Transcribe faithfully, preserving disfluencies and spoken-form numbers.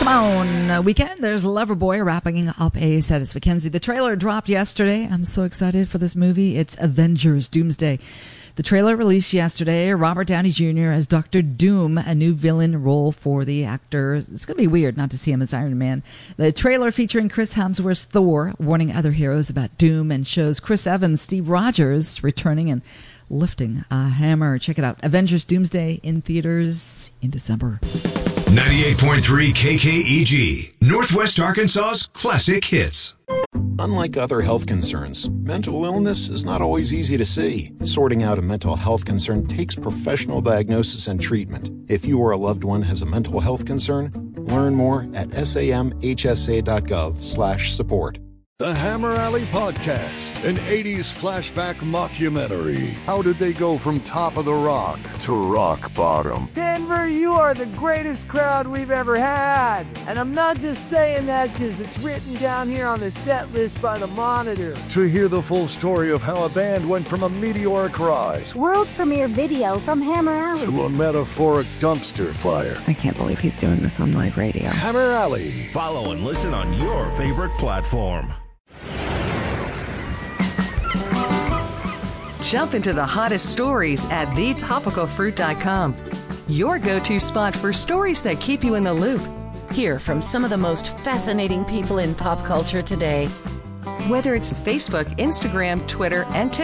Come on, uh, weekend. There's Loverboy wrapping up a set. It's Mackenzie. The trailer dropped yesterday. I'm so excited for this movie. It's Avengers Doomsday. The trailer released yesterday. Robert Downey Junior as Doctor Doom, a new villain role for the actor. It's going to be weird not to see him as Iron Man. The trailer featuring Chris Hemsworth's Thor, warning other heroes about Doom, and shows Chris Evans, Steve Rogers returning and lifting a hammer. Check it out. Avengers Doomsday in theaters in December. ninety-eight point three K K E G, Northwest Arkansas's classic hits. Unlike other health concerns, mental illness is not always easy to see. Sorting out a mental health concern takes professional diagnosis and treatment. If you or a loved one has a mental health concern, learn more at samhsa.gov slash support. The Hammer Alley Podcast, an eighties flashback mockumentary. How did they go from top of the rock to rock bottom? Denver, you are the greatest crowd we've ever had. And I'm not just saying that because it's written down here on the set list by the Monitor. To hear the full story of how a band went from a meteoric rise, world premiere video from Hammer Alley, to a metaphoric dumpster fire. I can't believe he's doing this on live radio. Hammer Alley. Follow and listen on your favorite platform. Jump into the hottest stories at the topical fruit dot com. Your go-to spot for stories that keep you in the loop. Hear from some of the most fascinating people in pop culture today. Whether it's Facebook, Instagram, Twitter, and TikTok.